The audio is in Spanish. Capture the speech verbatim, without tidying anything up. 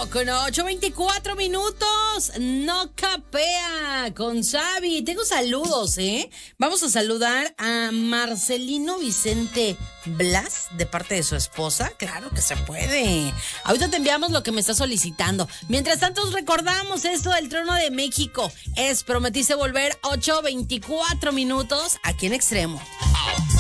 poco no? ocho veinticuatro minutos. No capea con Xavi. Tengo saludos, ¿eh? Vamos a saludar a Marcelino Vicente Blas de parte de su esposa. Claro que se puede. Ahorita te enviamos lo que me está solicitando. Mientras tanto, recordamos esto del Trono de México. Es Prometiste Volver, ocho veinticuatro minutos aquí en Extremo.